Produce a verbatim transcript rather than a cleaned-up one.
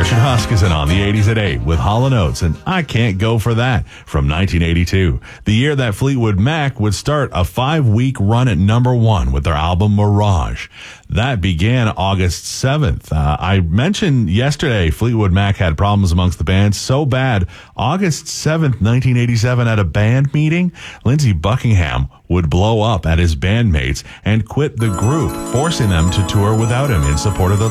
Richard Huskisson on the eighties at eight with Hall and Oates and I Can't Go For That from nineteen eighty-two. The year that Fleetwood Mac would start a five-week run at number one with their album Mirage. That began August seventh. Uh, I mentioned yesterday Fleetwood Mac had problems amongst the bands so bad. August seventh, nineteen eighty-seven, at a band meeting, Lindsey Buckingham would blow up at his bandmates and quit the group, forcing them to tour without him in support of the